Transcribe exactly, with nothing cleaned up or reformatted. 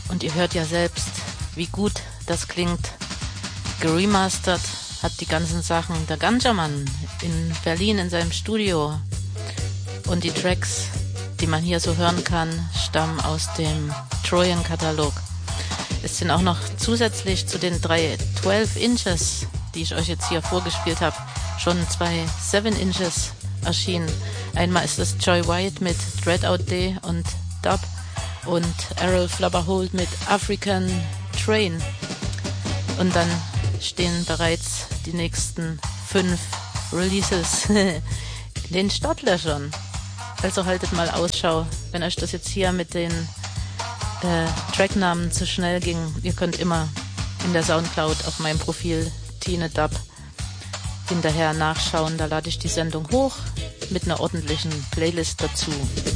Und ihr hört ja selbst, wie gut das klingt. Geremastert hat die ganzen Sachen der Ganjaman in Berlin in seinem Studio. Und die Tracks, die man hier so hören kann, stammen aus dem Trojan-Katalog. Es sind auch noch zusätzlich zu den drei zwölf Inches, die ich euch jetzt hier vorgespielt habe, schon zwei seven Inches erschienen. Einmal ist es Joy White mit Dreadout Day und Dub und Errol Flubberhold mit African Train. Und dann stehen bereits die nächsten fünf Releases in den Startlöchern. Also haltet mal Ausschau, wenn euch das jetzt hier mit den äh, Tracknamen zu schnell ging. Ihr könnt immer in der Soundcloud auf meinem Profil Tine Dub hinterher nachschauen. Da lade ich die Sendung hoch mit einer ordentlichen Playlist dazu.